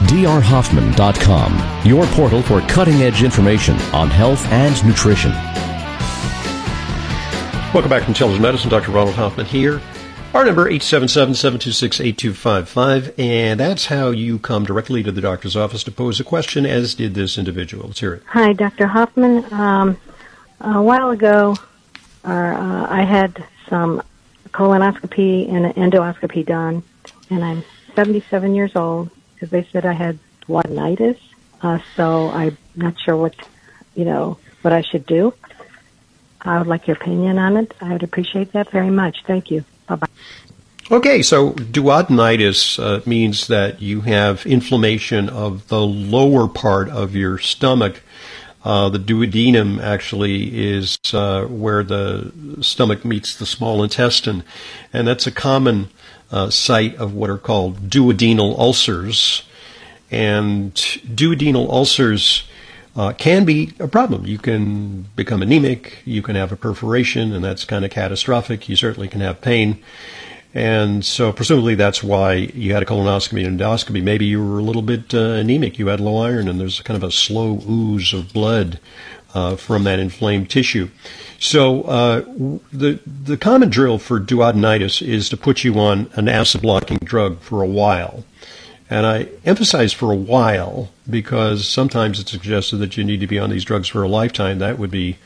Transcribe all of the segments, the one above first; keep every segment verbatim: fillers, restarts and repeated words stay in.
d r hoffman dot com, your portal for cutting-edge information on health and nutrition. Welcome back to Intelligent Medicine. Doctor Ronald Hoffman here. Our number, eight seven seven, seven two six, eight two five five, and that's how you come directly to the doctor's office to pose a question, as did this individual. Let's hear it. Hi, Doctor Hoffman. Um, a while ago, uh, uh, I had some colonoscopy and an endoscopy done, and I'm seventy-seven years old, because they said I had duodenitis, uh, so I'm not sure what, you know, what I should do. I would like your opinion on it. I would appreciate that very much. Thank you. Bye-bye. Okay, so duodenitis uh, means that you have inflammation of the lower part of your stomach. Uh, the duodenum actually is uh, where the stomach meets the small intestine, and that's a common uh, site of what are called duodenal ulcers. And duodenal ulcers Uh, can be a problem. You can become anemic, you can have a perforation, and that's kind of catastrophic. You certainly can have pain. And so presumably that's why you had a colonoscopy and endoscopy. Maybe you were a little bit uh, anemic, you had low iron, and there's kind of a slow ooze of blood uh, from that inflamed tissue. So uh, the, the common drill for duodenitis is to put you on an acid-blocking drug for a while. And I emphasize for a while because sometimes it's suggested that you need to be on these drugs for a lifetime. That would be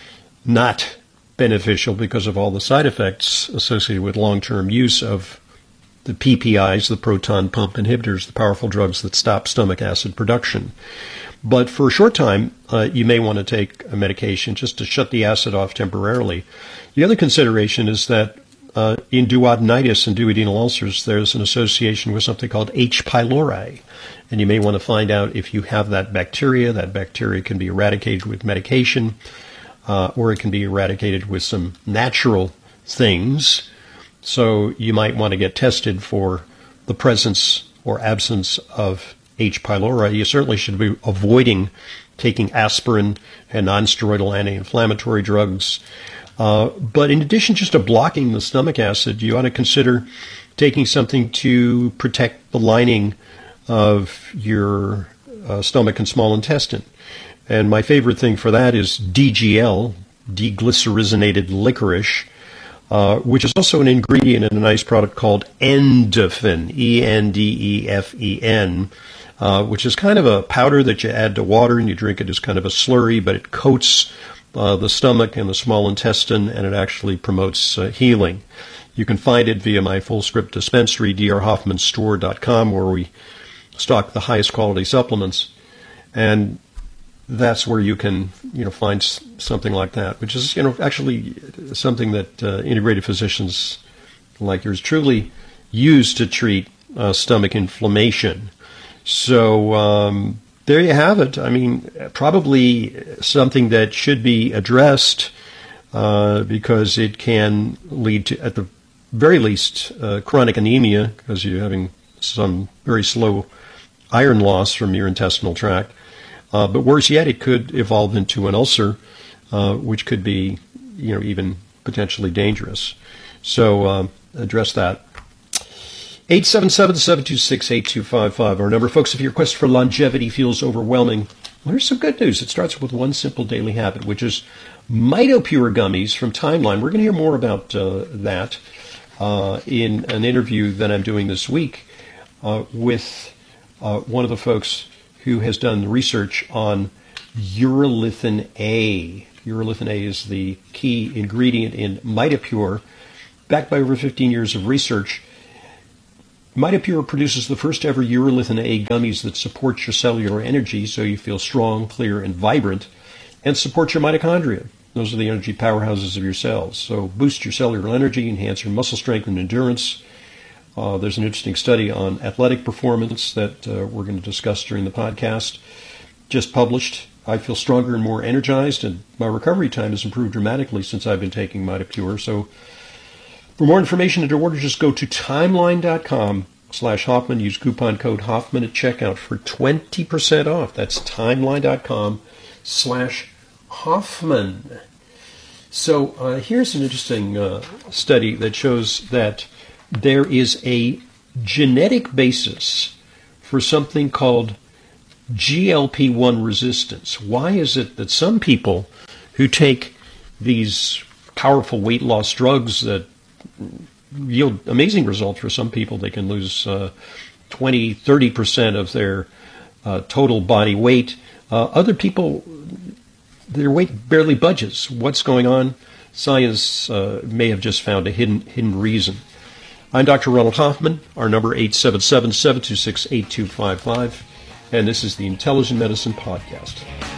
not beneficial because of all the side effects associated with long-term use of the P P Is, the proton pump inhibitors, the powerful drugs that stop stomach acid production. But for a short time, uh, you may want to take a medication just to shut the acid off temporarily. The other consideration is that Uh, in duodenitis and duodenal ulcers, there's an association with something called H. pylori, and you may want to find out if you have that bacteria. That bacteria can be eradicated with medication, uh, or it can be eradicated with some natural things. So you might want to get tested for the presence or absence of H. pylori. You certainly should be avoiding taking aspirin and non-steroidal anti-inflammatory drugs. Uh, but in addition just to blocking the stomach acid, you ought to consider taking something to protect the lining of your uh, stomach and small intestine. And my favorite thing for that is D G L, deglycerinated licorice, uh, which is also an ingredient in a nice product called Endefin, E N D E F E N, uh, which is kind of a powder that you add to water and you drink it as kind of a slurry, but it coats Uh, the stomach and the small intestine, and it actually promotes uh, healing. You can find it via my full script dispensary, d r hoffman store dot com, where we stock the highest quality supplements. And that's where you can, you know, find s- something like that, which is, you know, actually something that uh, integrative physicians like yours truly use to treat uh, stomach inflammation. So, um, there you have it. I mean, probably something that should be addressed uh, because it can lead to, at the very least, uh, chronic anemia because you're having some very slow iron loss from your intestinal tract. Uh, but worse yet, it could evolve into an ulcer, uh, which could be, you know, even potentially dangerous. So uh, address that. eight seven seven, seven two six, eight two five five. Our number, folks, if your quest for longevity feels overwhelming, well, here's some good news. It starts with one simple daily habit, which is MitoPure gummies from Timeline. We're going to hear more about uh, that uh, in an interview that I'm doing this week uh, with uh, one of the folks who has done the research on urolithin A. Urolithin A is the key ingredient in MitoPure, backed by over fifteen years of research. MitoPure produces the first ever urolithin A gummies that support your cellular energy so you feel strong, clear, and vibrant, and support your mitochondria. Those are the energy powerhouses of your cells. So boost your cellular energy, enhance your muscle strength and endurance. Uh, there's an interesting study on athletic performance that uh, we're going to discuss during the podcast. Just published. I feel stronger and more energized, and my recovery time has improved dramatically since I've been taking MitoPure. So for more information and to order, just go to timeline.com slash Hoffman. Use coupon code Hoffman at checkout for twenty percent off. That's timeline.com slash Hoffman. So uh, here's an interesting uh, study that shows that there is a genetic basis for something called G L P one resistance. Why is it that some people who take these powerful weight loss drugs that yield amazing results for some people, they can lose uh, twenty, thirty percent of their uh, total body weight. Uh, other people, their weight barely budges. What's going on? Science uh, may have just found a hidden hidden reason. I'm Doctor Ronald Hoffman. Our number eight seven seven, seven two six, eight two five five, and this is the Intelligent Medicine Podcast.